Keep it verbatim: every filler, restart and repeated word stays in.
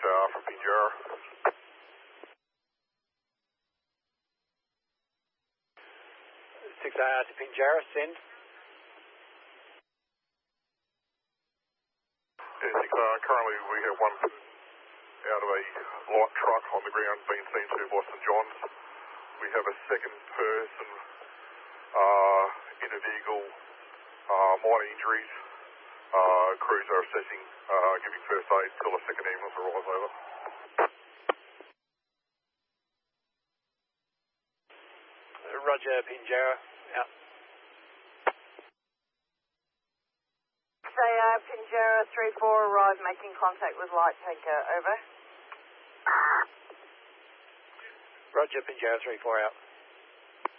uh, from Pinjarra. six A R to Pinjarra, send. Yeah, six A R, currently we have one out of a light truck on the ground being seen to by St John's. We have a second person uh, in a vehicle, uh, minor injuries. Uh, crews are assessing, uh, giving first aid till a second ambulance arrives over. Roger, Pinjarra, out. six A R, Pinjarra, three four, arrived, making contact with light tanker, over. Roger, Pinjarra, three four, out.